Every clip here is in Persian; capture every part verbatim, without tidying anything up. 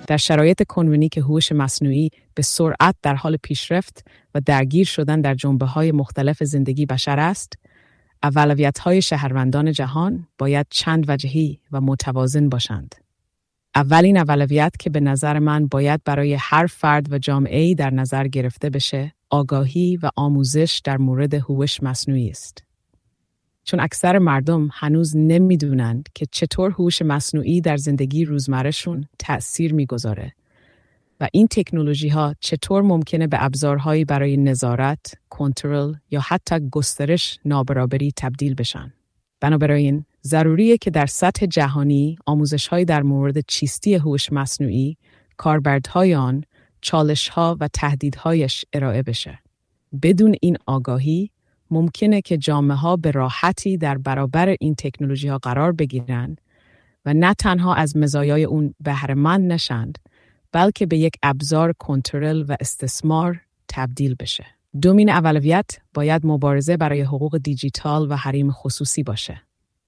در شرایط کنونی که هوش مصنوعی به سرعت در حال پیشرفت و درگیر شدن در جنبه‌های مختلف زندگی بشر است، اولویت‌های شهروندان جهان باید چند وجهی و متوازن باشند. اولین اولویت که به نظر من باید برای هر فرد و جامعه‌ای در نظر گرفته بشه، آگاهی و آموزش در مورد هوش مصنوعی است. چون اکثر مردم هنوز نمیدونند که چطور هوش مصنوعی در زندگی روزمرهشون تأثیر میگذاره و این تکنولوژی ها چطور ممکنه به ابزارهایی برای نظارت، کنترل یا حتی گسترش نابرابری تبدیل بشن. بنابراین ضروریه که در سطح جهانی آموزش‌هایی در مورد چیستی هوش مصنوعی، کاربردهای آن، چالش‌ها و تهدیدهایش ارائه بشه. بدون این آگاهی ممکنه که جامعه‌ها به راحتی در برابر این تکنولوژی‌ها قرار بگیرن و نه تنها از مزایای اون بهره‌مند نشند، بلکه به یک ابزار کنترل و استثمار تبدیل بشه. دومین اولویت باید مبارزه برای حقوق دیجیتال و حریم خصوصی باشه.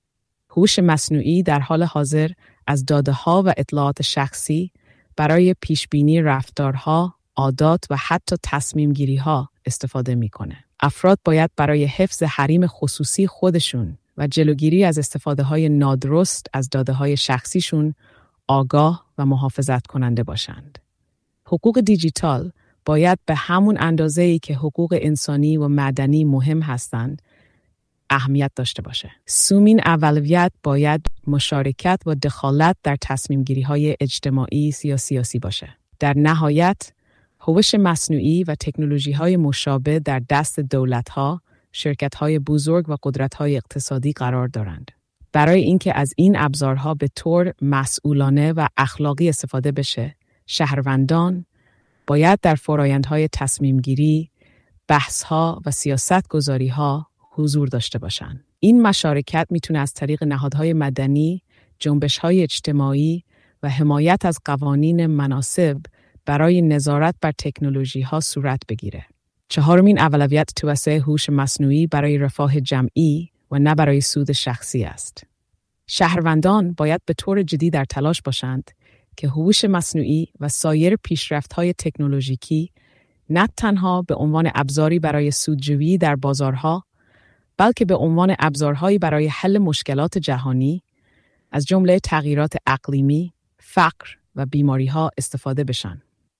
هوش مصنوعی در حال حاضر از داده‌ها و اطلاعات شخصی برای پیشبینی رفتارها، عادات و حتی تصمیم‌گیری‌ها استفاده می‌کنه. افراد باید برای حفظ حریم خصوصی خودشون و جلوگیری از استفاده‌های نادرست از داده‌های شخصیشون آگاه و محافظت کننده باشند. حقوق دیجیتال باید به همون اندازه‌ای که حقوق انسانی و مدنی مهم هستند، اهمیت داشته باشه. سومین اولویت باید مشارکت و دخالت در تصمیم‌گیری‌های اجتماعی یا سیاسی باشه. در نهایت، هوش مصنوعی و تکنولوژی‌های مشابه در دست دولت‌ها، شرکت‌های بزرگ و قدرت‌های اقتصادی قرار دارند. برای اینکه از این ابزارها به طور مسئولانه و اخلاقی استفاده بشه، شهروندان باید در فرآیندهای تصمیم‌گیری، بحث‌ها و سیاست‌گذاری‌ها حضور داشته باشند. این مشارکت میتونه از طریق نهادهای مدنی، جنبش‌های اجتماعی و حمایت از قوانین مناسب برای نظارت بر تکنولوژی‌ها صورت بگیره. چهارمین اولویت توسعه هوش مصنوعی برای رفاه جمعی و نه برای سود شخصی است. شهروندان باید به طور جدی در تلاش باشند که هوش مصنوعی و سایر پیشرفت‌های تکنولوژیکی نه تنها به عنوان ابزاری برای سودجویی در بازارها، بلکه به عنوان ابزارهایی برای حل مشکلات جهانی از جمله تغییرات اقلیمی، فقر و بیماری‌ها استفاده بشن.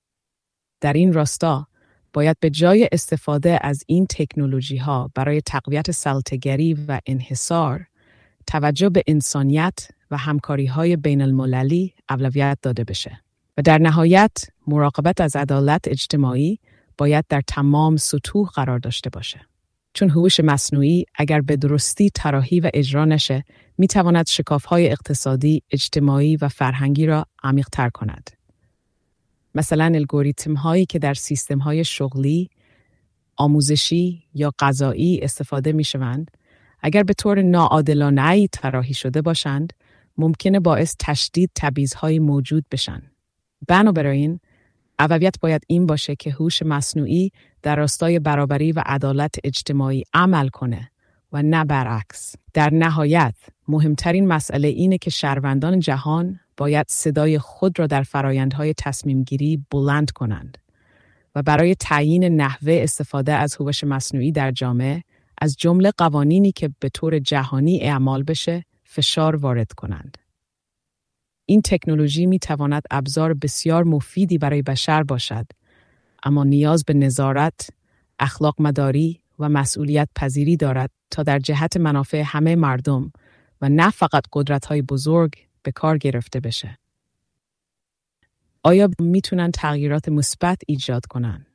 در این راستا باید به جای استفاده از این تکنولوژی‌ها برای تقویت سلطه‌گری و انحصار، توجه به انسانیت و همکاری‌های بین‌المللی اولویت داده بشه. و در نهایت مراقبت از عدالت اجتماعی باید در تمام سطوح قرار داشته باشه. چون هوش مصنوعی اگر به درستی طراحی و اجرا نشه، می‌تواند شکاف‌های اقتصادی، اجتماعی و فرهنگی را عمیق‌تر کند. مثلا الگوریتم‌هایی که در سیستم‌های شغلی، آموزشی یا قضایی استفاده می‌شوند، اگر به طور ناعادلانه‌ای طراحی شده باشند، ممکنه باعث تشدید تبعیض‌های موجود بشن. بنابراین اولویت باید این باشه که هوش مصنوعی در راستای برابری و عدالت اجتماعی عمل کنه و نه برعکس. در نهایت مهمترین مسئله اینه که شهروندان جهان باید صدای خود را در فرآیندهای تصمیم‌گیری بلند کنند و برای تعیین نحوه استفاده از هوش مصنوعی در جامعه از جمله قوانینی که به طور جهانی اعمال بشه فشار وارد کنند. این تکنولوژی می تواند ابزار بسیار مفیدی برای بشر باشد، اما نیاز به نظارت، اخلاق مداری و مسئولیت پذیری دارد تا در جهت منافع همه مردم و نه فقط قدرت‌های بزرگ به کار گرفته بشه. آیا میتونن تغییرات مثبت ایجاد کنن؟